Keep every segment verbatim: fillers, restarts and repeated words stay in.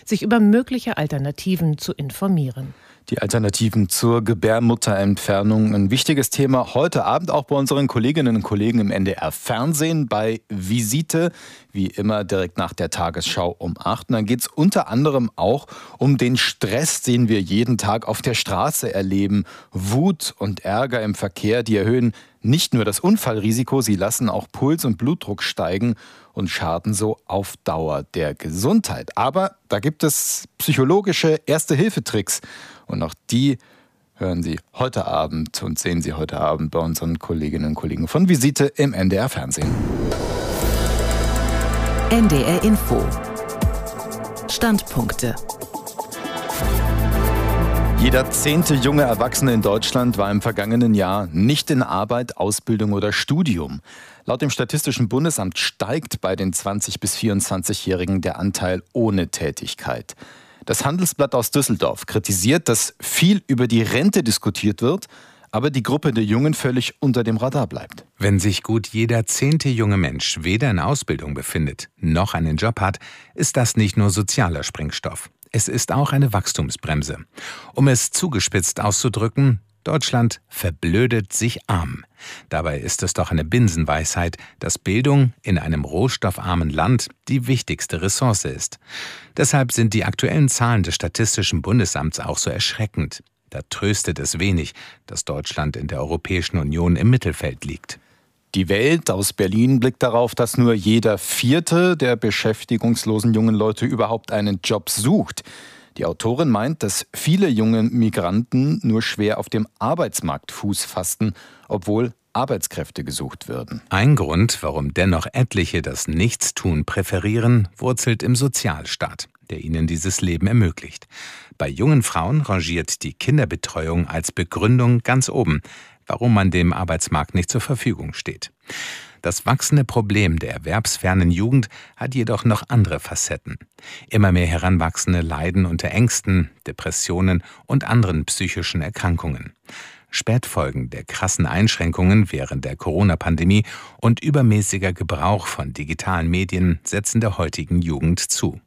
sich über mögliche Alternativen zu informieren. Die Alternativen zur Gebärmutterentfernung, ein wichtiges Thema heute Abend auch bei unseren Kolleginnen und Kollegen im N D R Fernsehen bei Visite, wie immer direkt nach der Tagesschau um acht. Und dann geht es unter anderem auch um den Stress, den wir jeden Tag auf der Straße erleben. Wut und Ärger im Verkehr, die erhöhen nicht nur das Unfallrisiko, sie lassen auch Puls und Blutdruck steigen und schaden so auf Dauer der Gesundheit. Aber da gibt es psychologische Erste-Hilfe-Tricks. Und auch die hören Sie heute Abend und sehen Sie heute Abend bei unseren Kolleginnen und Kollegen von Visite im N D R Fernsehen. N D R Info. Standpunkte. Jeder zehnte junge Erwachsene in Deutschland war im vergangenen Jahr nicht in Arbeit, Ausbildung oder Studium. Laut dem Statistischen Bundesamt steigt bei den zwanzig- bis vierundzwanzigjährigen der Anteil ohne Tätigkeit. Das Handelsblatt aus Düsseldorf kritisiert, dass viel über die Rente diskutiert wird, aber die Gruppe der Jungen völlig unter dem Radar bleibt. Wenn sich gut jeder zehnte junge Mensch weder in Ausbildung befindet, noch einen Job hat, ist das nicht nur sozialer Sprengstoff. Es ist auch eine Wachstumsbremse. Um es zugespitzt auszudrücken, Deutschland verblödet sich arm. Dabei ist es doch eine Binsenweisheit, dass Bildung in einem rohstoffarmen Land die wichtigste Ressource ist. Deshalb sind die aktuellen Zahlen des Statistischen Bundesamts auch so erschreckend. Da tröstet es wenig, dass Deutschland in der Europäischen Union im Mittelfeld liegt. Die Welt aus Berlin blickt darauf, dass nur jeder Vierte der beschäftigungslosen jungen Leute überhaupt einen Job sucht. Die Autorin meint, dass viele junge Migranten nur schwer auf dem Arbeitsmarkt Fuß fassten, obwohl Arbeitskräfte gesucht würden. Ein Grund, warum dennoch etliche das Nichtstun präferieren, wurzelt im Sozialstaat, der ihnen dieses Leben ermöglicht. Bei jungen Frauen rangiert die Kinderbetreuung als Begründung ganz oben, warum man dem Arbeitsmarkt nicht zur Verfügung steht. Das wachsende Problem der erwerbsfernen Jugend hat jedoch noch andere Facetten. Immer mehr Heranwachsende leiden unter Ängsten, Depressionen und anderen psychischen Erkrankungen. Spätfolgen der krassen Einschränkungen während der Corona-Pandemie und übermäßiger Gebrauch von digitalen Medien setzen der heutigen Jugend zu.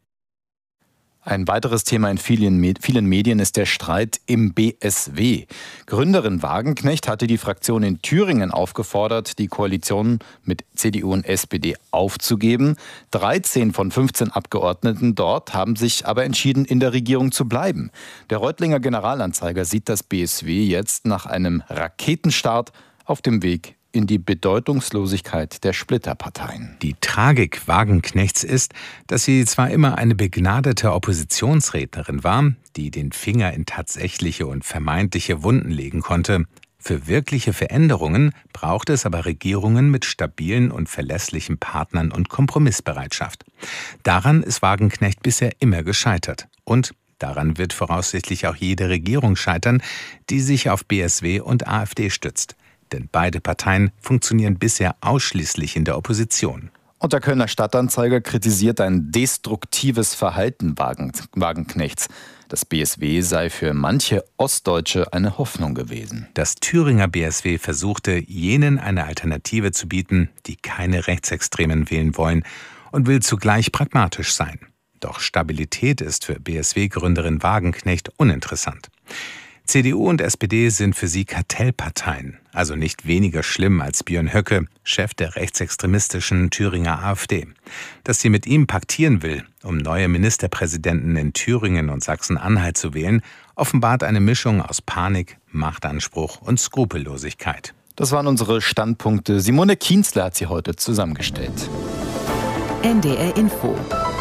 Ein weiteres Thema in vielen, vielen Medien ist der Streit im B S W. Gründerin Wagenknecht hatte die Fraktion in Thüringen aufgefordert, die Koalition mit C D U und S P D aufzugeben. dreizehn von fünfzehn Abgeordneten dort haben sich aber entschieden, in der Regierung zu bleiben. Der Reutlinger Generalanzeiger sieht das B S W jetzt nach einem Raketenstart auf dem Weg in die Bedeutungslosigkeit der Splitterparteien. Die Tragik Wagenknechts ist, dass sie zwar immer eine begnadete Oppositionsrednerin war, die den Finger in tatsächliche und vermeintliche Wunden legen konnte. Für wirkliche Veränderungen braucht es aber Regierungen mit stabilen und verlässlichen Partnern und Kompromissbereitschaft. Daran ist Wagenknecht bisher immer gescheitert. Und daran wird voraussichtlich auch jede Regierung scheitern, die sich auf B S W und AfD stützt. Denn beide Parteien funktionieren bisher ausschließlich in der Opposition. Und der Kölner Stadtanzeiger kritisiert ein destruktives Verhalten Wagenknechts. Das B S W sei für manche Ostdeutsche eine Hoffnung gewesen. Das Thüringer B S W versuchte, jenen eine Alternative zu bieten, die keine Rechtsextremen wählen wollen, und will zugleich pragmatisch sein. Doch Stabilität ist für B S W-Gründerin Wagenknecht uninteressant. C D U und S P D sind für sie Kartellparteien, also nicht weniger schlimm als Björn Höcke, Chef der rechtsextremistischen Thüringer AfD. Dass sie mit ihm paktieren will, um neue Ministerpräsidenten in Thüringen und Sachsen-Anhalt zu wählen, offenbart eine Mischung aus Panik, Machtanspruch und Skrupellosigkeit. Das waren unsere Standpunkte. Simone Kienzler hat sie heute zusammengestellt. N D R Info.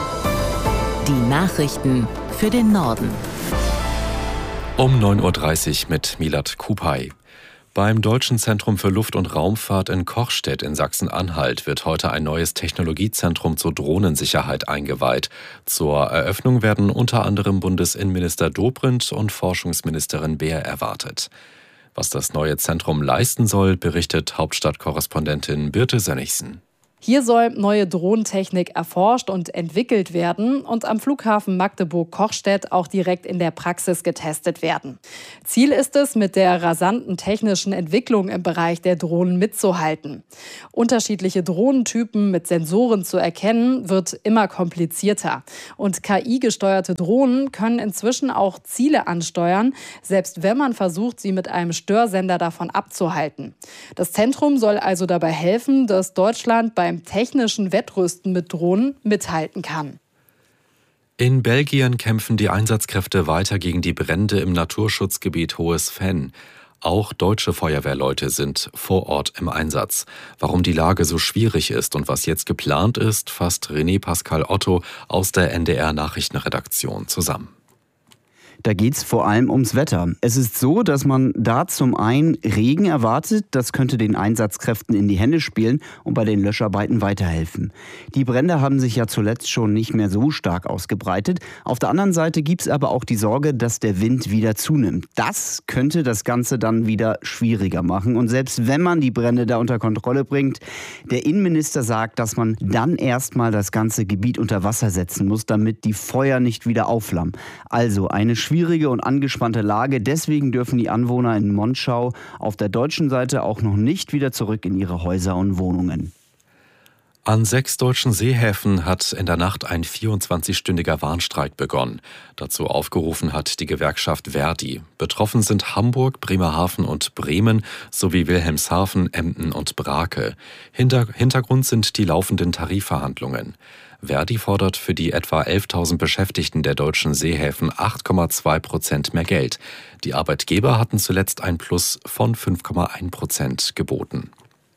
Die Nachrichten für den Norden. Um neun Uhr dreißig mit Milad Kupay. Beim Deutschen Zentrum für Luft- und Raumfahrt in Kochstedt in Sachsen-Anhalt wird heute ein neues Technologiezentrum zur Drohnensicherheit eingeweiht. Zur Eröffnung werden unter anderem Bundesinnenminister Dobrindt und Forschungsministerin Beer erwartet. Was das neue Zentrum leisten soll, berichtet Hauptstadtkorrespondentin Birte Sönnigsen. Hier soll neue Drohnentechnik erforscht und entwickelt werden und am Flughafen Magdeburg-Kochstedt auch direkt in der Praxis getestet werden. Ziel ist es, mit der rasanten technischen Entwicklung im Bereich der Drohnen mitzuhalten. Unterschiedliche Drohnentypen mit Sensoren zu erkennen, wird immer komplizierter. Und K I-gesteuerte Drohnen können inzwischen auch Ziele ansteuern, selbst wenn man versucht, sie mit einem Störsender davon abzuhalten. Das Zentrum soll also dabei helfen, dass Deutschland bei beim technischen Wettrüsten mit Drohnen mithalten kann. In Belgien kämpfen die Einsatzkräfte weiter gegen die Brände im Naturschutzgebiet Hohes Venn. Auch deutsche Feuerwehrleute sind vor Ort im Einsatz. Warum die Lage so schwierig ist und was jetzt geplant ist, fasst René Pascal Otto aus der N D R-Nachrichtenredaktion zusammen. Da geht's vor allem ums Wetter. Es ist so, dass man da zum einen Regen erwartet. Das könnte den Einsatzkräften in die Hände spielen und bei den Löscharbeiten weiterhelfen. Die Brände haben sich ja zuletzt schon nicht mehr so stark ausgebreitet. Auf der anderen Seite gibt's aber auch die Sorge, dass der Wind wieder zunimmt. Das könnte das Ganze dann wieder schwieriger machen. Und selbst wenn man die Brände da unter Kontrolle bringt, der Innenminister sagt, dass man dann erstmal das ganze Gebiet unter Wasser setzen muss, damit die Feuer nicht wieder aufflammen. Also eine schwierige und angespannte Lage. Deswegen dürfen die Anwohner in Monschau auf der deutschen Seite auch noch nicht wieder zurück in ihre Häuser und Wohnungen. An sechs deutschen Seehäfen hat in der Nacht ein vierundzwanzigstündiger Warnstreik begonnen. Dazu aufgerufen hat die Gewerkschaft Verdi. Betroffen sind Hamburg, Bremerhaven und Bremen sowie Wilhelmshaven, Emden und Brake. Hinter- Hintergrund sind die laufenden Tarifverhandlungen. Verdi fordert für die etwa elftausend Beschäftigten der deutschen Seehäfen acht Komma zwei Prozent mehr Geld. Die Arbeitgeber hatten zuletzt ein Plus von fünf Komma eins Prozent geboten.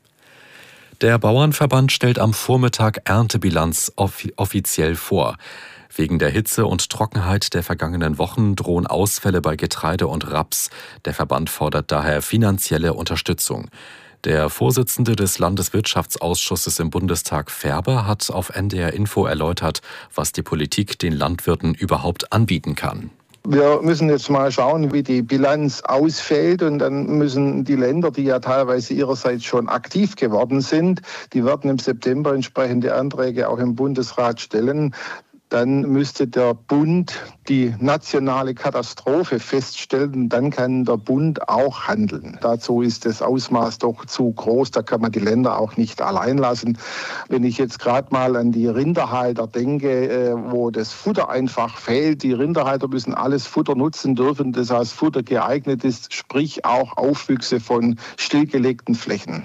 Der Bauernverband stellt am Vormittag Erntebilanz offi- offiziell vor. Wegen der Hitze und Trockenheit der vergangenen Wochen drohen Ausfälle bei Getreide und Raps. Der Verband fordert daher finanzielle Unterstützung. Der Vorsitzende des Landeswirtschaftsausschusses im Bundestag, Färber, hat auf N D R Info erläutert, was die Politik den Landwirten überhaupt anbieten kann. Wir müssen jetzt mal schauen, wie die Bilanz ausfällt, und dann müssen die Länder, die ja teilweise ihrerseits schon aktiv geworden sind, die werden im September entsprechende Anträge auch im Bundesrat stellen. Dann müsste der Bund die nationale Katastrophe feststellen und dann kann der Bund auch handeln. Dazu ist das Ausmaß doch zu groß, da kann man die Länder auch nicht allein lassen. Wenn ich jetzt gerade mal an die Rinderhalter denke, wo das Futter einfach fehlt, die Rinderhalter müssen alles Futter nutzen dürfen, das als Futter geeignet ist, sprich auch Aufwüchse von stillgelegten Flächen.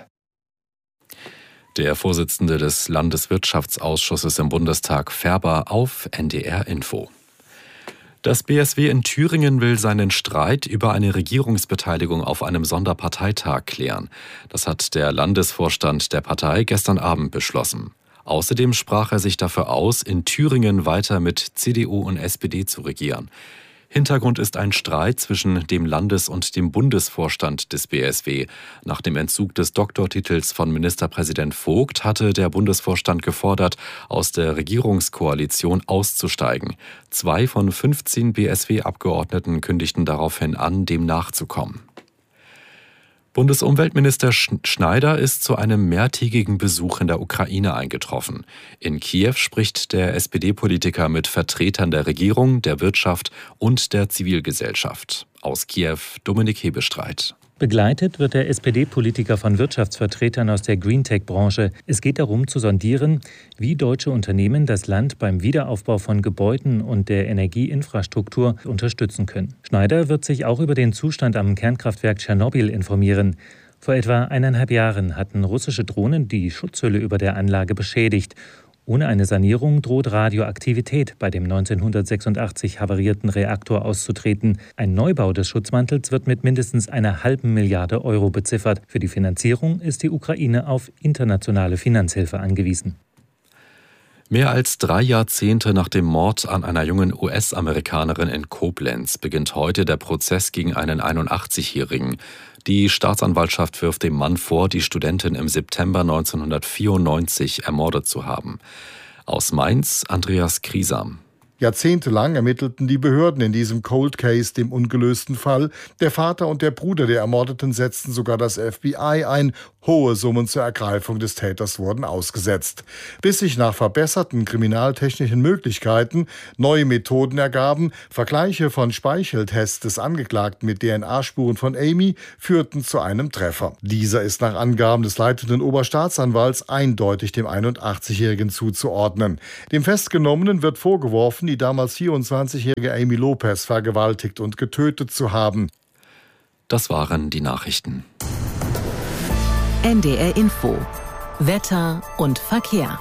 Der Vorsitzende des Landeswirtschaftsausschusses im Bundestag, Färber, auf N D R Info. Das B S W in Thüringen will seinen Streit über eine Regierungsbeteiligung auf einem Sonderparteitag klären. Das hat der Landesvorstand der Partei gestern Abend beschlossen. Außerdem sprach er sich dafür aus, in Thüringen weiter mit C D U und S P D zu regieren. Hintergrund ist ein Streit zwischen dem Landes- und dem Bundesvorstand des B S W. Nach dem Entzug des Doktortitels von Ministerpräsident Vogt hatte der Bundesvorstand gefordert, aus der Regierungskoalition auszusteigen. Zwei von fünfzehn B S W-Abgeordneten kündigten daraufhin an, dem nachzukommen. Bundesumweltminister Schneider ist zu einem mehrtägigen Besuch in der Ukraine eingetroffen. In Kiew spricht der S P D-Politiker mit Vertretern der Regierung, der Wirtschaft und der Zivilgesellschaft. Aus Kiew Dominik Hebestreit. Begleitet wird der S P D-Politiker von Wirtschaftsvertretern aus der Greentech-Branche. Es geht darum zu sondieren, wie deutsche Unternehmen das Land beim Wiederaufbau von Gebäuden und der Energieinfrastruktur unterstützen können. Schneider wird sich auch über den Zustand am Kernkraftwerk Tschernobyl informieren. Vor etwa eineinhalb Jahren hatten russische Drohnen die Schutzhülle über der Anlage beschädigt. Ohne eine Sanierung droht Radioaktivität bei dem neunzehnhundertsechsundachtzig havarierten Reaktor auszutreten. Ein Neubau des Schutzmantels wird mit mindestens einer halben Milliarde Euro beziffert. Für die Finanzierung ist die Ukraine auf internationale Finanzhilfe angewiesen. Mehr als drei Jahrzehnte nach dem Mord an einer jungen U S-Amerikanerin in Koblenz beginnt heute der Prozess gegen einen einundachtzigjährigen. Die Staatsanwaltschaft wirft dem Mann vor, die Studentin im September neunzehnhundertvierundneunzig ermordet zu haben. Aus Mainz, Andreas Kriesam. Jahrzehntelang ermittelten die Behörden in diesem Cold Case, dem ungelösten Fall. Der Vater und der Bruder der Ermordeten setzten sogar das F B I ein. Hohe Summen zur Ergreifung des Täters wurden ausgesetzt. Bis sich nach verbesserten kriminaltechnischen Möglichkeiten neue Methoden ergaben, Vergleiche von Speicheltests des Angeklagten mit D N A-Spuren von Amy führten zu einem Treffer. Dieser ist nach Angaben des leitenden Oberstaatsanwalts eindeutig dem einundachtzigjährigen zuzuordnen. Dem Festgenommenen wird vorgeworfen, die damals vierundzwanzigjährige Amy Lopez vergewaltigt und getötet zu haben. Das waren die Nachrichten. N D R Info. Wetter und Verkehr.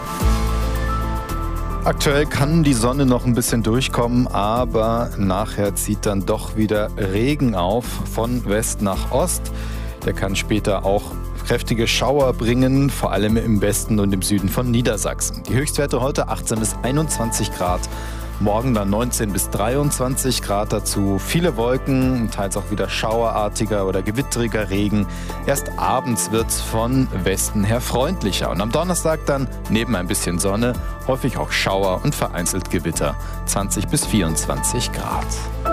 Aktuell kann die Sonne noch ein bisschen durchkommen, aber nachher zieht dann doch wieder Regen auf von West nach Ost. Der kann später auch kräftige Schauer bringen, vor allem im Westen und im Süden von Niedersachsen. Die Höchstwerte heute achtzehn bis einundzwanzig Grad. Morgen dann neunzehn bis dreiundzwanzig Grad dazu. Viele Wolken, teils auch wieder schauerartiger oder gewitteriger Regen. Erst abends wird es von Westen her freundlicher. Und am Donnerstag dann neben ein bisschen Sonne häufig auch Schauer und vereinzelt Gewitter. zwanzig bis vierundzwanzig Grad.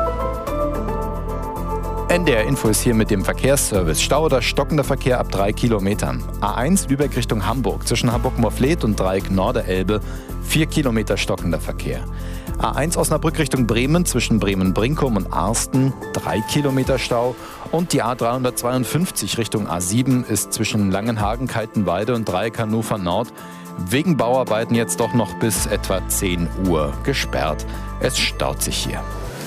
N D R Info ist hier mit dem Verkehrsservice. Stau oder stockender Verkehr ab drei Kilometern. A eins Lübeck Richtung Hamburg. Zwischen Hamburg-Morfleet und Dreieck Norderelbe vier Kilometer stockender Verkehr. A eins Osnabrück Richtung Bremen. Zwischen Bremen-Brinkum und Arsten drei Kilometer Stau. Und die A dreihundertzweiundfünfzig Richtung A sieben ist zwischen Langenhagen, Kaltenweide und Dreieck Hannover Nord wegen Bauarbeiten jetzt doch noch bis etwa zehn Uhr gesperrt. Es staut sich hier.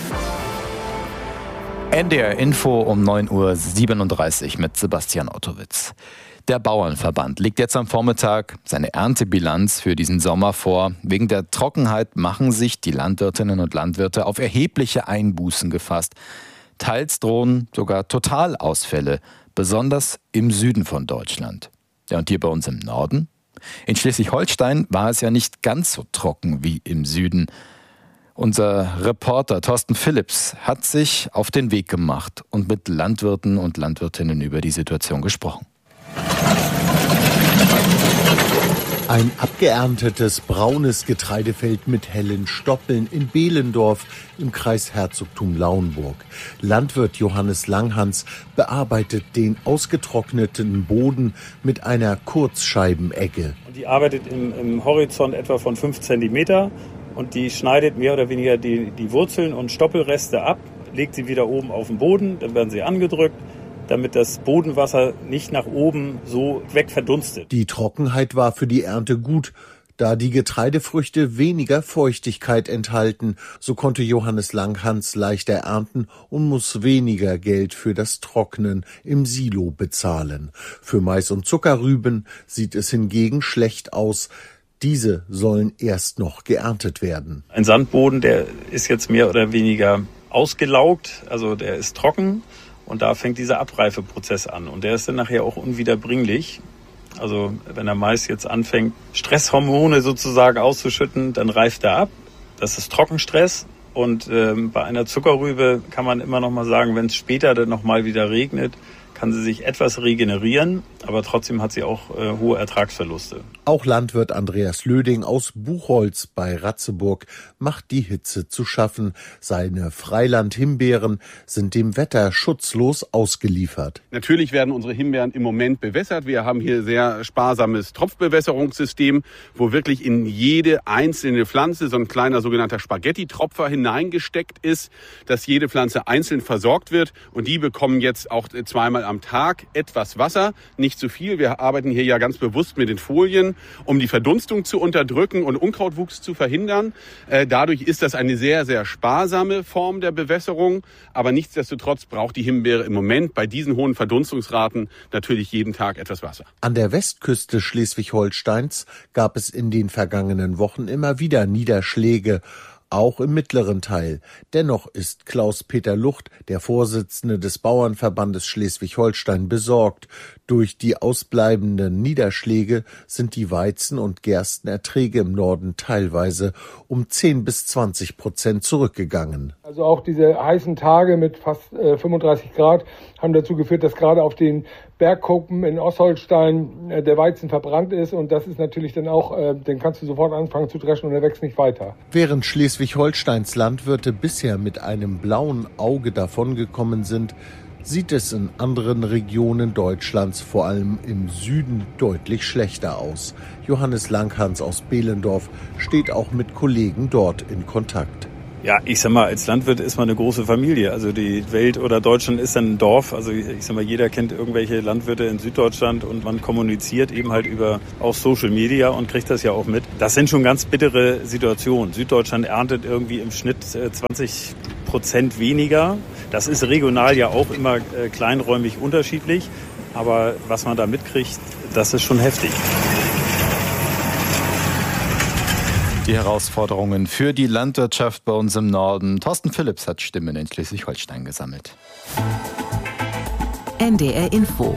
N D R Info um neun Uhr siebenunddreißig mit Sebastian Ottowitz. Der Bauernverband legt jetzt am Vormittag seine Erntebilanz für diesen Sommer vor. Wegen der Trockenheit machen sich die Landwirtinnen und Landwirte auf erhebliche Einbußen gefasst. Teils drohen sogar Totalausfälle, besonders im Süden von Deutschland. Ja, und hier bei uns im Norden? In Schleswig-Holstein war es ja nicht ganz so trocken wie im Süden. Unser Reporter Thorsten Philipps hat sich auf den Weg gemacht und mit Landwirten und Landwirtinnen über die Situation gesprochen. Ein abgeerntetes braunes Getreidefeld mit hellen Stoppeln in Behlendorf im Kreis Herzogtum Lauenburg. Landwirt Johannes Langhans bearbeitet den ausgetrockneten Boden mit einer Kurzscheibenegge. Die arbeitet im, im Horizont etwa von fünf Zentimeter und die schneidet mehr oder weniger die, die Wurzeln und Stoppelreste ab, legt sie wieder oben auf den Boden, dann werden sie angedrückt, damit das Bodenwasser nicht nach oben so wegverdunstet. Die Trockenheit war für die Ernte gut, da die Getreidefrüchte weniger Feuchtigkeit enthalten. So konnte Johannes Langhans leichter ernten und muss weniger Geld für das Trocknen im Silo bezahlen. Für Mais und Zuckerrüben sieht es hingegen schlecht aus. Diese sollen erst noch geerntet werden. Ein Sandboden, der ist jetzt mehr oder weniger ausgelaugt, also der ist trocken. Und da fängt dieser Abreifeprozess an. Und der ist dann nachher auch unwiederbringlich. Also wenn der Mais jetzt anfängt, Stresshormone sozusagen auszuschütten, dann reift er ab. Das ist Trockenstress. Und ähm, bei einer Zuckerrübe kann man immer noch mal sagen, wenn es später dann noch mal wieder regnet, kann sie sich etwas regenerieren, aber trotzdem hat sie auch äh, hohe Ertragsverluste. Auch Landwirt Andreas Löding aus Buchholz bei Ratzeburg macht die Hitze zu schaffen. Seine Freiland-Himbeeren sind dem Wetter schutzlos ausgeliefert. Natürlich werden unsere Himbeeren im Moment bewässert. Wir haben hier sehr sparsames Tropfbewässerungssystem, wo wirklich in jede einzelne Pflanze so ein kleiner sogenannter Spaghetti-Tropfer hineingesteckt ist, dass jede Pflanze einzeln versorgt wird. Und die bekommen jetzt auch zweimal am Tag etwas Wasser, nicht zu viel. Wir arbeiten hier ja ganz bewusst mit den Folien, um die Verdunstung zu unterdrücken und Unkrautwuchs zu verhindern. Äh, dadurch ist das eine sehr, sehr sparsame Form der Bewässerung. Aber nichtsdestotrotz braucht die Himbeere im Moment bei diesen hohen Verdunstungsraten natürlich jeden Tag etwas Wasser. An der Westküste Schleswig-Holsteins gab es in den vergangenen Wochen immer wieder Niederschläge, auch im mittleren Teil. Dennoch ist Klaus-Peter Lucht, der Vorsitzende des Bauernverbandes Schleswig-Holstein, besorgt. Durch die ausbleibenden Niederschläge sind die Weizen- und Gerstenerträge im Norden teilweise um zehn bis zwanzig Prozent zurückgegangen. Also auch diese heißen Tage mit fast äh, fünfunddreißig Grad haben dazu geführt, dass gerade auf den Bergkuppen in Ostholstein der Weizen verbrannt ist. Und das ist natürlich dann auch, den kannst du sofort anfangen zu dreschen und er wächst nicht weiter. Während Schleswig-Holsteins Landwirte bisher mit einem blauen Auge davongekommen sind, sieht es in anderen Regionen Deutschlands, vor allem im Süden, deutlich schlechter aus. Johannes Langhans aus Behlendorf steht auch mit Kollegen dort in Kontakt. Ja, ich sag mal, als Landwirt ist man eine große Familie. Also die Welt oder Deutschland ist dann ein Dorf. Also ich sag mal, jeder kennt irgendwelche Landwirte in Süddeutschland und man kommuniziert eben halt über auch Social Media und kriegt das ja auch mit. Das sind schon ganz bittere Situationen. Süddeutschland erntet irgendwie im Schnitt zwanzig Prozent weniger. Das ist regional ja auch immer kleinräumig unterschiedlich. Aber was man da mitkriegt, das ist schon heftig. Die Herausforderungen für die Landwirtschaft bei uns im Norden. Thorsten Philipps hat Stimmen in Schleswig-Holstein gesammelt. N D R Info.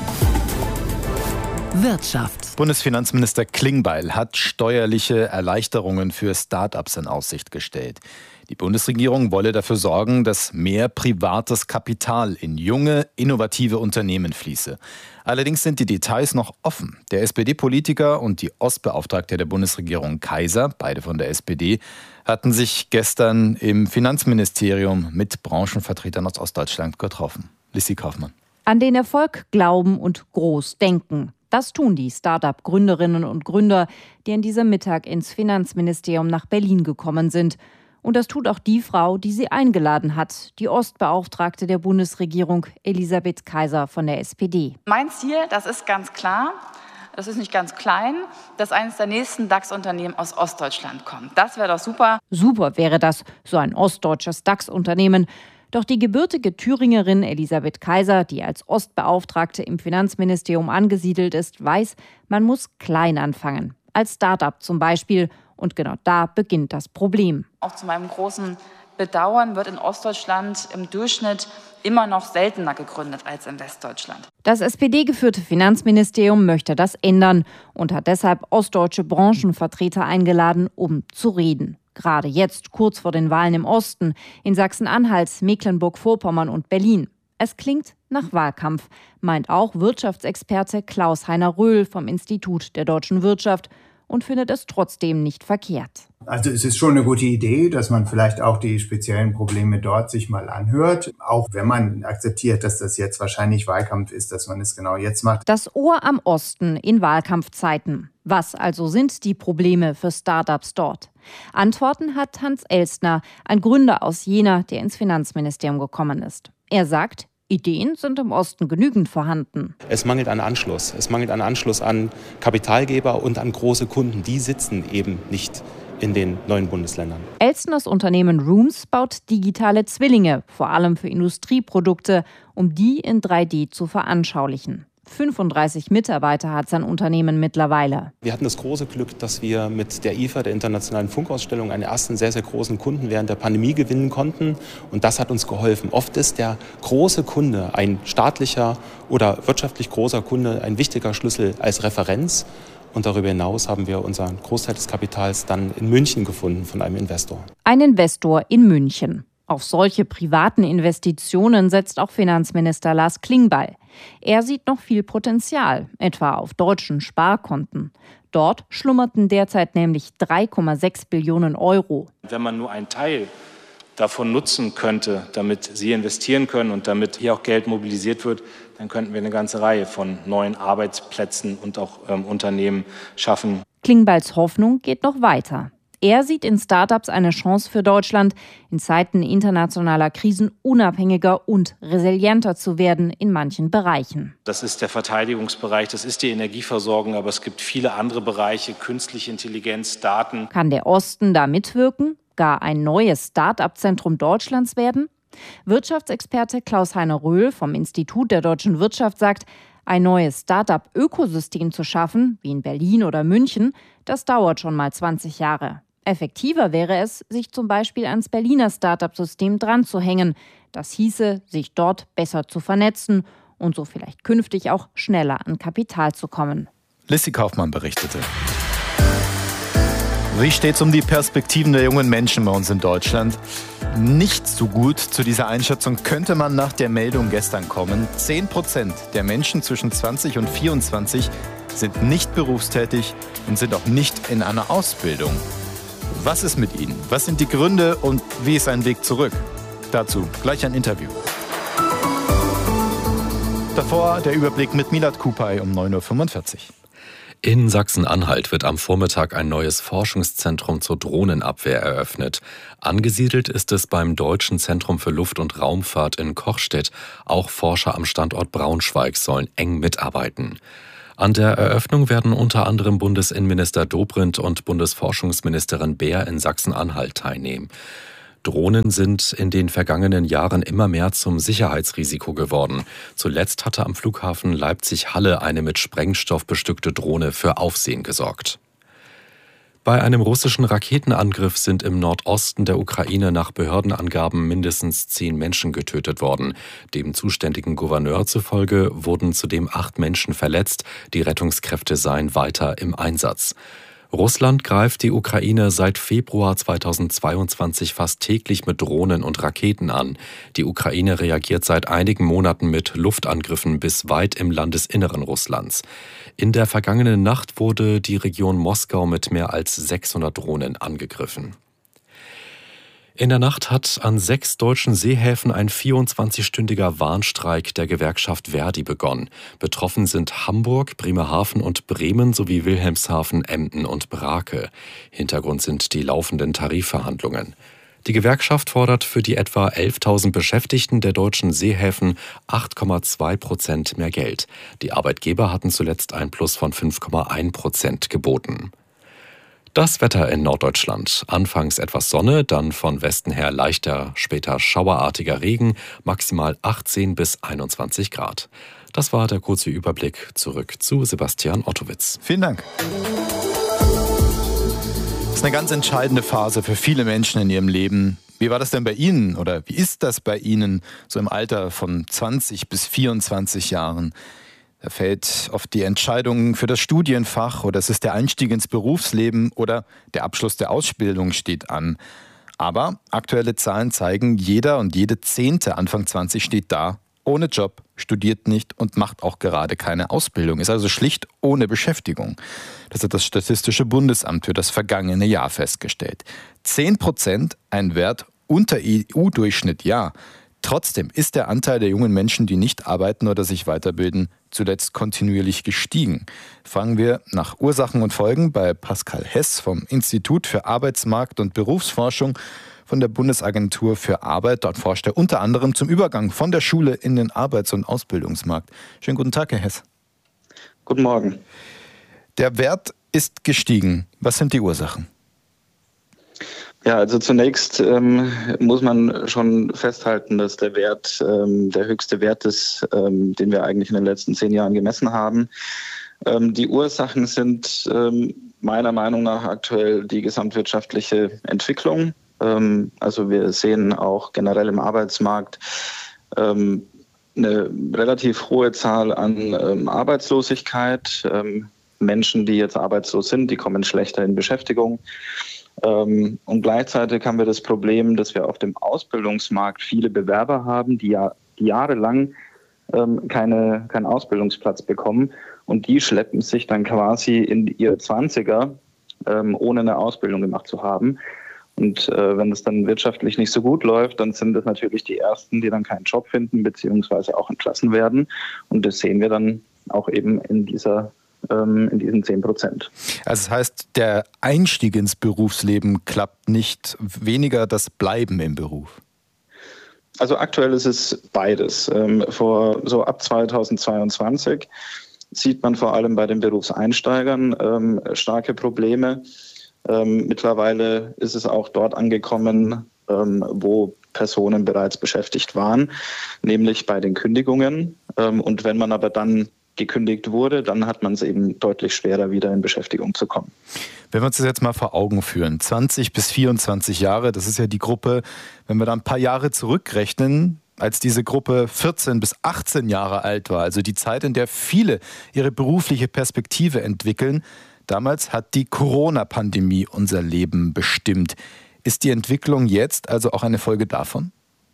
Wirtschaft. Bundesfinanzminister Klingbeil hat steuerliche Erleichterungen für Start-ups in Aussicht gestellt. Die Bundesregierung wolle dafür sorgen, dass mehr privates Kapital in junge, innovative Unternehmen fließe. Allerdings sind die Details noch offen. Der S P D-Politiker und die Ostbeauftragte der Bundesregierung Kaiser, beide von der S P D, hatten sich gestern im Finanzministerium mit Branchenvertretern aus Ostdeutschland getroffen. Lissi Kaufmann. An den Erfolg glauben und groß denken. Das tun die Start-up-Gründerinnen und Gründer, die an diesem Mittag ins Finanzministerium nach Berlin gekommen sind. Und das tut auch die Frau, die sie eingeladen hat, die Ostbeauftragte der Bundesregierung, Elisabeth Kaiser von der S P D. Mein Ziel, das ist ganz klar, das ist nicht ganz klein, dass eines der nächsten DAX-Unternehmen aus Ostdeutschland kommt. Das wäre doch super. Super wäre das, so ein ostdeutsches DAX-Unternehmen. Doch die gebürtige Thüringerin Elisabeth Kaiser, die als Ostbeauftragte im Finanzministerium angesiedelt ist, weiß, man muss klein anfangen. Als Start-up zum Beispiel. Und genau da beginnt das Problem. Auch zu meinem großen Bedauern wird in Ostdeutschland im Durchschnitt immer noch seltener gegründet als in Westdeutschland. Das S P D-geführte Finanzministerium möchte das ändern und hat deshalb ostdeutsche Branchenvertreter eingeladen, um zu reden. Gerade jetzt, kurz vor den Wahlen im Osten, in Sachsen-Anhalt, Mecklenburg-Vorpommern und Berlin. Es klingt nach Wahlkampf, meint auch Wirtschaftsexperte Klaus-Heiner Röhl vom Institut der deutschen Wirtschaft und findet es trotzdem nicht verkehrt. Also es ist schon eine gute Idee, dass man vielleicht auch die speziellen Probleme dort sich mal anhört, auch wenn man akzeptiert, dass das jetzt wahrscheinlich Wahlkampf ist, dass man es genau jetzt macht. Das Ohr am Osten in Wahlkampfzeiten. Was also sind die Probleme für Startups dort? Antworten hat Hans Elstner, ein Gründer aus Jena, der ins Finanzministerium gekommen ist. Er sagt, Ideen sind im Osten genügend vorhanden. Es mangelt an Anschluss. Es mangelt an Anschluss an Kapitalgeber und an große Kunden. Die sitzen eben nicht in den neuen Bundesländern. Elstners Unternehmen Rooms baut digitale Zwillinge, vor allem für Industrieprodukte, um die in drei D zu veranschaulichen. fünfunddreißig Mitarbeiter hat sein Unternehmen mittlerweile. Wir hatten das große Glück, dass wir mit der I F A, der Internationalen Funkausstellung, einen ersten sehr, sehr großen Kunden während der Pandemie gewinnen konnten. Und das hat uns geholfen. Oft ist der große Kunde, ein staatlicher oder wirtschaftlich großer Kunde, ein wichtiger Schlüssel als Referenz. Und darüber hinaus haben wir unseren Großteil des Kapitals dann in München gefunden von einem Investor. Ein Investor in München. Auf solche privaten Investitionen setzt auch Finanzminister Lars Klingbeil. Er sieht noch viel Potenzial, etwa auf deutschen Sparkonten. Dort schlummerten derzeit nämlich drei Komma sechs Billionen Euro. Wenn man nur einen Teil davon nutzen könnte, damit Sie investieren können und damit hier auch Geld mobilisiert wird, dann könnten wir eine ganze Reihe von neuen Arbeitsplätzen und auch ähm, Unternehmen schaffen. Klingbeils Hoffnung geht noch weiter. Er sieht in Startups eine Chance für Deutschland, in Zeiten internationaler Krisen unabhängiger und resilienter zu werden in manchen Bereichen. Das ist der Verteidigungsbereich, das ist die Energieversorgung, aber es gibt viele andere Bereiche, künstliche Intelligenz, Daten. Kann der Osten da mitwirken, gar ein neues Start-up-Zentrum Deutschlands werden? Wirtschaftsexperte Klaus-Heiner Röhl vom Institut der deutschen Wirtschaft sagt, ein neues Start-up-Ökosystem zu schaffen, wie in Berlin oder München, das dauert schon mal zwanzig Jahre. Effektiver wäre es, sich zum Beispiel ans Berliner Start-up-System dran zu hängen. Das hieße, sich dort besser zu vernetzen und so vielleicht künftig auch schneller an Kapital zu kommen. Lissi Kaufmann berichtete. Wie steht's um die Perspektiven der jungen Menschen bei uns in Deutschland? Nicht so gut. Zu dieser Einschätzung könnte man nach der Meldung gestern kommen. zehn Prozent der Menschen zwischen zwanzig und vierundzwanzig sind nicht berufstätig und sind auch nicht in einer Ausbildung. Was ist mit ihnen? Was sind die Gründe und wie ist ein Weg zurück? Dazu gleich ein Interview. Davor der Überblick mit Milad Kupay um neun Uhr fünfundvierzig. In Sachsen-Anhalt wird am Vormittag ein neues Forschungszentrum zur Drohnenabwehr eröffnet. Angesiedelt ist es beim Deutschen Zentrum für Luft- und Raumfahrt in Kochstedt. Auch Forscher am Standort Braunschweig sollen eng mitarbeiten. An der Eröffnung werden unter anderem Bundesinnenminister Dobrindt und Bundesforschungsministerin Beer in Sachsen-Anhalt teilnehmen. Drohnen sind in den vergangenen Jahren immer mehr zum Sicherheitsrisiko geworden. Zuletzt hatte am Flughafen Leipzig-Halle eine mit Sprengstoff bestückte Drohne für Aufsehen gesorgt. Bei einem russischen Raketenangriff sind im Nordosten der Ukraine nach Behördenangaben mindestens zehn Menschen getötet worden. Dem zuständigen Gouverneur zufolge wurden zudem acht Menschen verletzt. Die Rettungskräfte seien weiter im Einsatz. Russland greift die Ukraine seit Februar zweitausendzweiundzwanzig fast täglich mit Drohnen und Raketen an. Die Ukraine reagiert seit einigen Monaten mit Luftangriffen bis weit im Landesinneren Russlands. In der vergangenen Nacht wurde die Region Moskau mit mehr als sechshundert Drohnen angegriffen. In der Nacht hat an sechs deutschen Seehäfen ein vierundzwanzigstündiger Warnstreik der Gewerkschaft Verdi begonnen. Betroffen sind Hamburg, Bremerhaven und Bremen sowie Wilhelmshaven, Emden und Brake. Hintergrund sind die laufenden Tarifverhandlungen. Die Gewerkschaft fordert für die etwa elftausend Beschäftigten der deutschen Seehäfen acht Komma zwei Prozent mehr Geld. Die Arbeitgeber hatten zuletzt ein Plus von fünf Komma eins Prozent geboten. Das Wetter in Norddeutschland. Anfangs etwas Sonne, dann von Westen her leichter, später schauerartiger Regen, maximal achtzehn bis einundzwanzig Grad. Das war der kurze Überblick. Zurück zu Sebastian Ottowitz. Vielen Dank. Das ist eine ganz entscheidende Phase für viele Menschen in ihrem Leben. Wie war das denn bei Ihnen oder wie ist das bei Ihnen so im Alter von zwanzig bis vierundzwanzig Jahren? Da fällt oft die Entscheidung für das Studienfach oder es ist der Einstieg ins Berufsleben oder der Abschluss der Ausbildung steht an. Aber aktuelle Zahlen zeigen, jeder und jede Zehnte Anfang zwanzig steht da, ohne Job, studiert nicht und macht auch gerade keine Ausbildung, ist also schlicht ohne Beschäftigung. Das hat das Statistische Bundesamt für das vergangene Jahr festgestellt. Zehn Prozent, ein Wert unter E U-Durchschnitt, ja. Trotzdem ist der Anteil der jungen Menschen, die nicht arbeiten oder sich weiterbilden, zuletzt kontinuierlich gestiegen. Fragen wir nach Ursachen und Folgen bei Pascal Hess vom Institut für Arbeitsmarkt- und Berufsforschung von der Bundesagentur für Arbeit. Dort forscht er unter anderem zum Übergang von der Schule in den Arbeits- und Ausbildungsmarkt. Schönen guten Tag, Herr Hess. Guten Morgen. Der Wert ist gestiegen. Was sind die Ursachen? Ja, also zunächst ähm, muss man schon festhalten, dass der Wert ähm, der höchste Wert ist, ähm, den wir eigentlich in den letzten zehn Jahren gemessen haben. Ähm, die Ursachen sind ähm, meiner Meinung nach aktuell die gesamtwirtschaftliche Entwicklung. Ähm, also wir sehen auch generell im Arbeitsmarkt ähm, eine relativ hohe Zahl an ähm, Arbeitslosigkeit. Ähm, Menschen, die jetzt arbeitslos sind, die kommen schlechter in Beschäftigung. Und gleichzeitig haben wir das Problem, dass wir auf dem Ausbildungsmarkt viele Bewerber haben, die ja die jahrelang ähm, keine, keinen Ausbildungsplatz bekommen. Und die schleppen sich dann quasi in ihre Zwanziger, ähm, ohne eine Ausbildung gemacht zu haben. Und äh, wenn es dann wirtschaftlich nicht so gut läuft, dann sind das natürlich die Ersten, die dann keinen Job finden, beziehungsweise auch entlassen werden. Und das sehen wir dann auch eben in dieser in diesen zehn Prozent. Also das heißt, der Einstieg ins Berufsleben klappt nicht, weniger das Bleiben im Beruf? Also aktuell ist es beides. Vor so ab zweitausendzweiundzwanzig sieht man vor allem bei den Berufseinsteigern starke Probleme. Mittlerweile ist es auch dort angekommen, wo Personen bereits beschäftigt waren, nämlich bei den Kündigungen. Und wenn man aber dann gekündigt wurde, dann hat man es eben deutlich schwerer, wieder in Beschäftigung zu kommen. Wenn wir uns das jetzt mal vor Augen führen, zwanzig bis vierundzwanzig Jahre, das ist ja die Gruppe, wenn wir da ein paar Jahre zurückrechnen, als diese Gruppe vierzehn bis achtzehn Jahre alt war, also die Zeit, in der viele ihre berufliche Perspektive entwickeln, Damals hat die Corona-Pandemie unser Leben bestimmt. Ist die Entwicklung jetzt also auch eine Folge davon?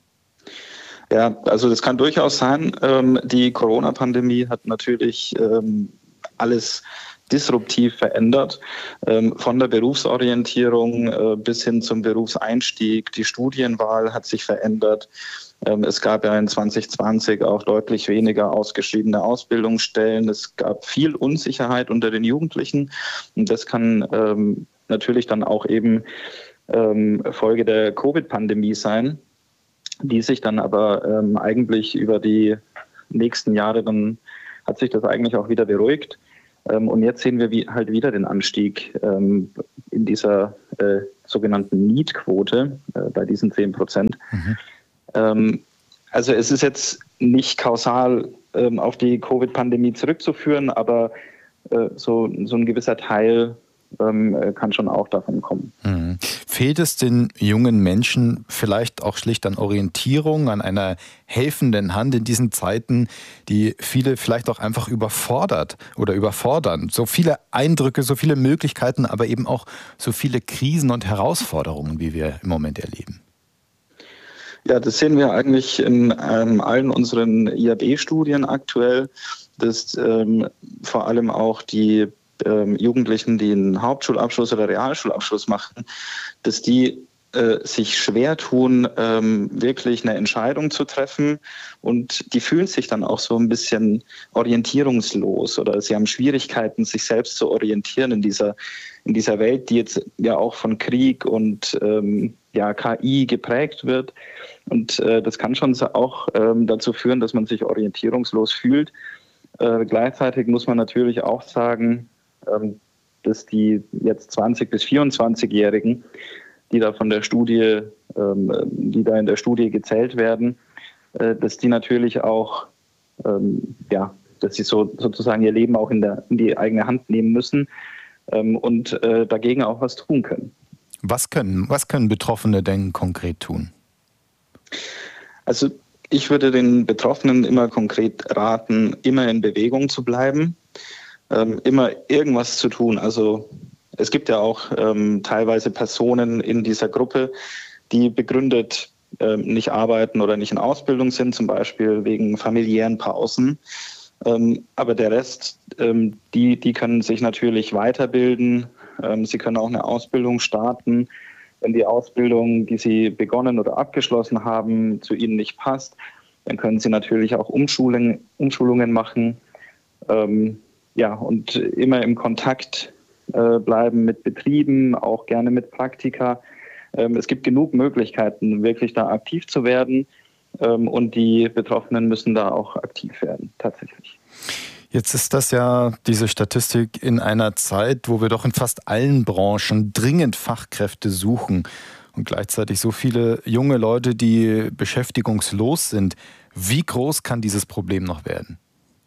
Ja, also das kann durchaus sein. Ähm, die Corona-Pandemie hat natürlich ähm, alles disruptiv verändert, ähm, von der Berufsorientierung äh, bis hin zum Berufseinstieg. Die Studienwahl hat sich verändert. Ähm, es gab ja in zwanzig zwanzig auch deutlich weniger ausgeschriebene Ausbildungsstellen. Es gab viel Unsicherheit unter den Jugendlichen. Und das kann ähm, natürlich dann auch eben ähm, Folge der Covid-Pandemie sein, die sich dann aber ähm, eigentlich über die nächsten Jahre, dann hat sich das eigentlich auch wieder beruhigt. Ähm, und jetzt sehen wir wie, halt wieder den Anstieg ähm, in dieser äh, sogenannten Need-Quote äh, bei diesen zehn Prozent. Mhm. Ähm, also es ist jetzt nicht kausal ähm, auf die Covid-Pandemie zurückzuführen, aber äh, so, so ein gewisser Teil ähm, kann schon auch davon kommen. Mhm. Fehlt es den jungen Menschen vielleicht auch schlicht an Orientierung, an einer helfenden Hand in diesen Zeiten, die viele vielleicht auch einfach überfordert oder überfordern? So viele Eindrücke, so viele Möglichkeiten, aber eben auch so viele Krisen und Herausforderungen, wie wir im Moment erleben. Ja, das sehen wir eigentlich in ähm, allen unseren I A B-Studien aktuell, dass ähm, vor allem auch die ähm, Jugendlichen, die einen Hauptschulabschluss oder Realschulabschluss machen, dass die äh, sich schwer tun, ähm, wirklich eine Entscheidung zu treffen, und die fühlen sich dann auch so ein bisschen orientierungslos oder sie haben Schwierigkeiten, sich selbst zu orientieren in dieser, in dieser Welt, die jetzt ja auch von Krieg und ähm, ja, K I geprägt wird. Und äh, das kann schon auch ähm, dazu führen, dass man sich orientierungslos fühlt. Äh, gleichzeitig muss man natürlich auch sagen, ähm, dass die jetzt zwanzig- bis vierundzwanzigjährigen, die da von der Studie, ähm, die da in der Studie gezählt werden, äh, dass die natürlich auch, ähm, ja, dass sie so sozusagen ihr Leben auch in, der, in die eigene Hand nehmen müssen ähm, und äh, dagegen auch was tun können. Was können, was können Betroffene denn konkret tun? Also ich würde den Betroffenen immer konkret raten, immer in Bewegung zu bleiben, ähm, immer irgendwas zu tun. Also es gibt ja auch ähm, teilweise Personen in dieser Gruppe, die begründet ähm, nicht arbeiten oder nicht in Ausbildung sind, zum Beispiel wegen familiären Pausen. Ähm, aber der Rest, ähm, die, die können sich natürlich weiterbilden. Ähm, sie können auch eine Ausbildung starten. Wenn die Ausbildung, die sie begonnen oder abgeschlossen haben, zu ihnen nicht passt, dann können sie natürlich auch Umschulungen, Umschulungen machen. Ähm, ja, und immer im Kontakt äh, bleiben mit Betrieben, auch gerne mit Praktika. Ähm, es gibt genug Möglichkeiten, wirklich da aktiv zu werden. Ähm, und die Betroffenen müssen da auch aktiv werden, tatsächlich. Jetzt ist das ja, diese Statistik, in einer Zeit, wo wir doch in fast allen Branchen dringend Fachkräfte suchen und gleichzeitig so viele junge Leute, die beschäftigungslos sind. Wie groß kann dieses Problem noch werden?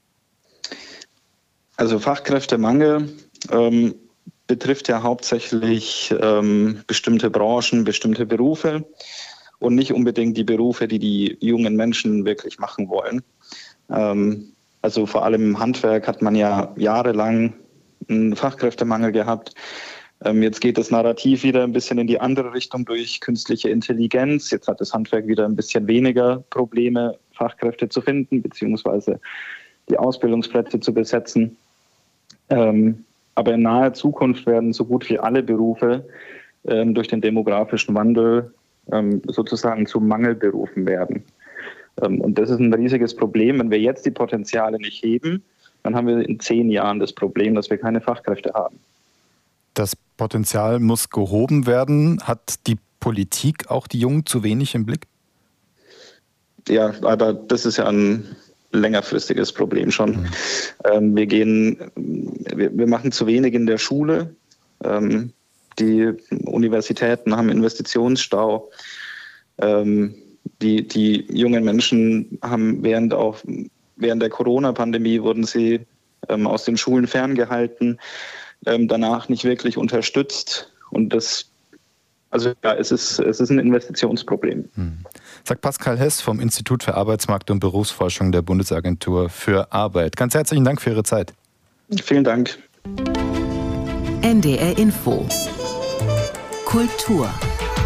Also Fachkräftemangel ähm, betrifft ja hauptsächlich ähm, bestimmte Branchen, bestimmte Berufe und nicht unbedingt die Berufe, die die jungen Menschen wirklich machen wollen. Ähm, Also vor allem im Handwerk hat man ja jahrelang einen Fachkräftemangel gehabt. Ähm, jetzt geht das Narrativ wieder ein bisschen in die andere Richtung durch künstliche Intelligenz. Jetzt hat das Handwerk wieder ein bisschen weniger Probleme, Fachkräfte zu finden, beziehungsweise die Ausbildungsplätze zu besetzen. Ähm, aber in naher Zukunft werden so gut wie alle Berufe ähm, durch den demografischen Wandel ähm, sozusagen zu Mangelberufen werden. Und das ist ein riesiges Problem. Wenn wir jetzt die Potenziale nicht heben, dann haben wir in zehn Jahren das Problem, dass wir keine Fachkräfte haben. Das Potenzial muss gehoben werden. Hat die Politik auch die Jungen zu wenig im Blick? Ja, aber das ist ja ein längerfristiges Problem schon. Mhm. Ähm, wir gehen, wir, wir machen zu wenig in der Schule. Ähm, die Universitäten haben Investitionsstau. Ähm, Die, die jungen Menschen haben während auch während der Corona-Pandemie wurden sie ähm, aus den Schulen ferngehalten, ähm, danach nicht wirklich unterstützt. Und das, also ja, es ist, es ist ein Investitionsproblem. Hm. Sagt Pascal Hess vom Institut für Arbeitsmarkt und Berufsforschung der Bundesagentur für Arbeit. Ganz herzlichen Dank für Ihre Zeit. Vielen Dank. N D R Info. Kultur.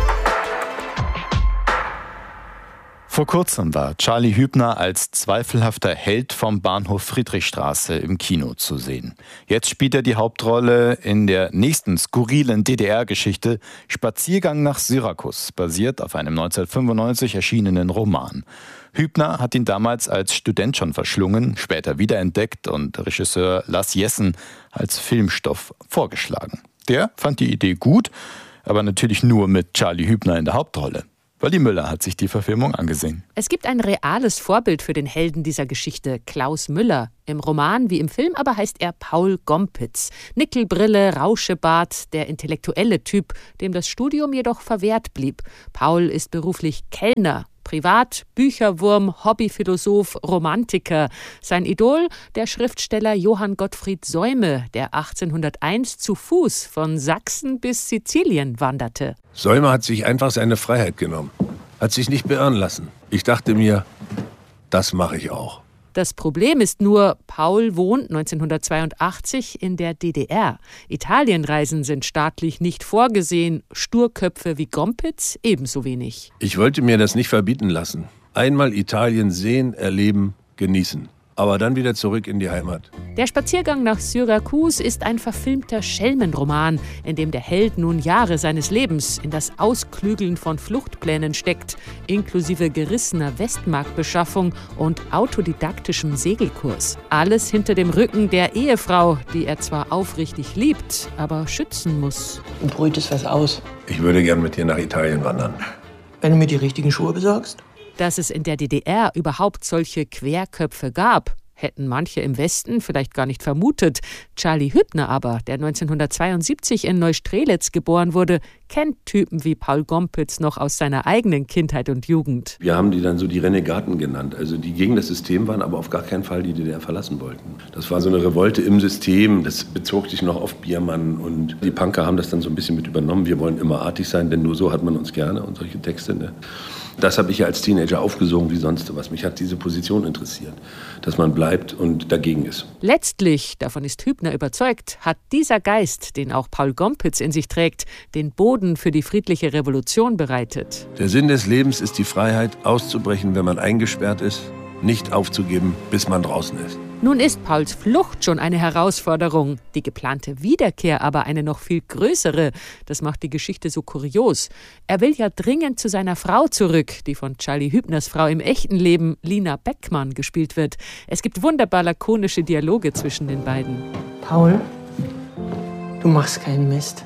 Vor kurzem war Charlie Hübner als zweifelhafter Held vom Bahnhof Friedrichstraße im Kino zu sehen. Jetzt spielt er die Hauptrolle in der nächsten skurrilen D D R-Geschichte Spaziergang nach Syrakus, basiert auf einem neunzehnhundertfünfundneunzig erschienenen Roman. Hübner hat ihn damals als Student schon verschlungen, später wiederentdeckt und Regisseur Lars Jessen als Filmstoff vorgeschlagen. Der fand die Idee gut, aber natürlich nur mit Charlie Hübner in der Hauptrolle. Waldi Müller hat sich die Verfilmung angesehen. Es gibt ein reales Vorbild für den Helden dieser Geschichte, Klaus Müller. Im Roman wie im Film aber heißt er Paul Gompitz. Nickelbrille, Rauschebart, der intellektuelle Typ, dem das Studium jedoch verwehrt blieb. Paul ist beruflich Kellner. Privat, Bücherwurm, Hobbyphilosoph, Romantiker. Sein Idol, der Schriftsteller Johann Gottfried Säume, der achtzehnhunderteins zu Fuß von Sachsen bis Sizilien wanderte. Säume hat sich einfach seine Freiheit genommen, hat sich nicht beirren lassen. Ich dachte mir, das mache ich auch. Das Problem ist nur, Paul wohnt neunzehnhundertzweiundachtzig in der D D R. Italienreisen sind staatlich nicht vorgesehen, Sturköpfe wie Gompitz ebenso wenig. Ich wollte mir das nicht verbieten lassen. Einmal Italien sehen, erleben, genießen. Aber dann wieder zurück in die Heimat. Der Spaziergang nach Syrakus ist ein verfilmter Schelmenroman, in dem der Held nun Jahre seines Lebens in das Ausklügeln von Fluchtplänen steckt, inklusive gerissener Westmarkbeschaffung und autodidaktischem Segelkurs. Alles hinter dem Rücken der Ehefrau, die er zwar aufrichtig liebt, aber schützen muss. Du brütest was aus. Ich würde gern mit dir nach Italien wandern. Wenn du mir die richtigen Schuhe besorgst? Dass es in der D D R überhaupt solche Querköpfe gab, hätten manche im Westen vielleicht gar nicht vermutet. Charlie Hübner aber, der neunzehnhundertzweiundsiebzig in Neustrelitz geboren wurde, kennt Typen wie Paul Gompitz noch aus seiner eigenen Kindheit und Jugend. Wir haben die dann so die Renegaten genannt, also die gegen das System waren, aber auf gar keinen Fall die D D R verlassen wollten. Das war so eine Revolte im System, das bezog sich noch auf Biermann und die Punker haben das dann so ein bisschen mit übernommen. Wir wollen immer artig sein, denn nur so hat man uns gerne und solche Texte. Ne? Das habe ich ja als Teenager aufgesogen wie sonst was. Mich hat diese Position interessiert, dass man bleibt und dagegen ist. Letztlich, davon ist Hübner überzeugt, hat dieser Geist, den auch Paul Gompitz in sich trägt, den Boden für die friedliche Revolution bereitet. Der Sinn des Lebens ist die Freiheit, auszubrechen, wenn man eingesperrt ist, nicht aufzugeben, bis man draußen ist. Nun ist Pauls Flucht schon eine Herausforderung, die geplante Wiederkehr aber eine noch viel größere. Das macht die Geschichte so kurios. Er will ja dringend zu seiner Frau zurück, die von Charlie Hübners Frau im echten Leben, Lina Beckmann, gespielt wird. Es gibt wunderbar lakonische Dialoge zwischen den beiden. Paul, du machst keinen Mist.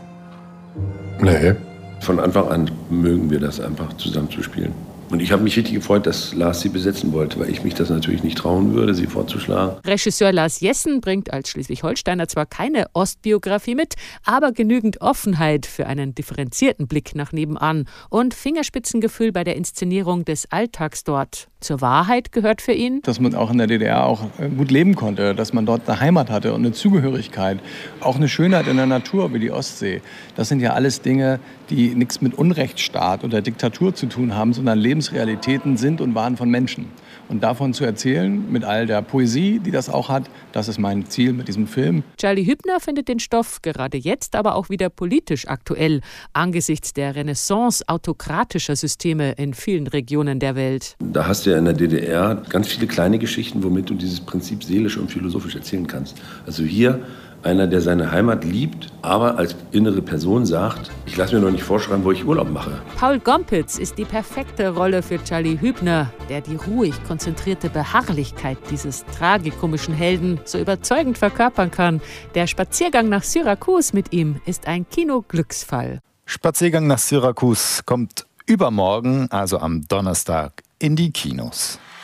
Nee, von Anfang an mögen wir das einfach zusammen zu spielen. Und ich habe mich richtig gefreut, dass Lars sie besetzen wollte, weil ich mich das natürlich nicht trauen würde, sie vorzuschlagen. Regisseur Lars Jessen bringt als Schleswig-Holsteiner zwar keine Ostbiografie mit, aber genügend Offenheit für einen differenzierten Blick nach nebenan und Fingerspitzengefühl bei der Inszenierung des Alltags dort. Zur Wahrheit gehört für ihn, dass man auch in der D D R auch gut leben konnte, dass man dort eine Heimat hatte und eine Zugehörigkeit, auch eine Schönheit in der Natur wie die Ostsee. Das sind ja alles Dinge, die nichts mit Unrechtsstaat oder Diktatur zu tun haben, sondern Lebensrealitäten sind und waren von Menschen. Und davon zu erzählen, mit all der Poesie, die das auch hat, das ist mein Ziel mit diesem Film. Charlie Hübner findet den Stoff gerade jetzt aber auch wieder politisch aktuell, angesichts der Renaissance autokratischer Systeme in vielen Regionen der Welt. Da hast du ja in der D D R ganz viele kleine Geschichten, womit du dieses Prinzip seelisch und philosophisch erzählen kannst. Also hier einer, der seine Heimat liebt, aber als innere Person sagt, ich lasse mir noch nicht vorschreiben, wo ich Urlaub mache. Paul Gompitz ist die perfekte Rolle für Charlie Hübner, der die ruhig konzentrierte Beharrlichkeit dieses tragikomischen Helden so überzeugend verkörpern kann. Der Spaziergang nach Syrakus mit ihm ist ein Kinoglücksfall. Spaziergang nach Syrakus kommt übermorgen, also am Donnerstag, in die Kinos.